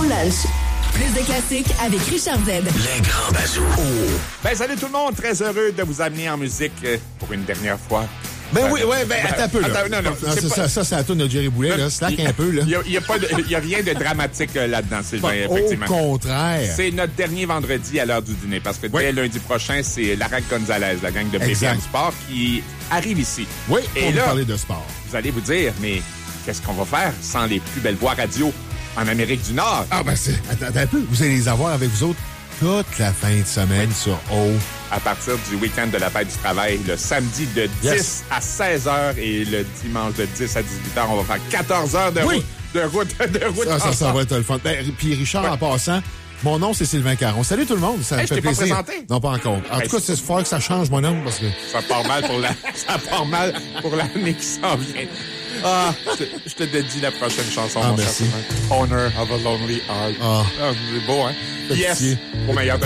lunch. Plus de classiques avec Richard Z. Les grands bazous. Ben, salut tout le monde. Très heureux de vous amener en musique pour une dernière fois. Ben oui, attends un peu, là. Attends, non, ça, c'est la toune de Jerry Boulet, là. Slack un peu, là. Il y a rien de dramatique là-dedans, Sylvain, effectivement. Au contraire. C'est notre dernier vendredi à l'heure du dîner, parce que dès lundi prochain, c'est Lara Gonzalez, la gang de BPM Sport, qui arrive ici. Oui, et pour là, nous parler de sport. Vous allez vous dire, mais qu'est-ce qu'on va faire sans les plus belles voix radio en Amérique du Nord? Ah, ben attends un peu. Vous allez les avoir avec vous autres toute la fin de semaine sur O. À partir du week-end de la fête du travail, le samedi de 10 à 16 heures et le dimanche de 10 à 18 heures, on va faire 14 heures de route. De route. Ça va être le fun. Ben, puis Richard, en passant, mon nom, c'est Sylvain Caron. Salut tout le monde, ça me fait plaisir. Pas présenté? Non, pas encore. En tout cas, c'est fort que ça change mon nom parce que... Ça part mal pour l'année qui s'en vient. Ah, je te dédie la prochaine chanson. Ah, merci. Honor of a Lonely Heart. Ah. C'est beau, hein? Yes! Au meilleur de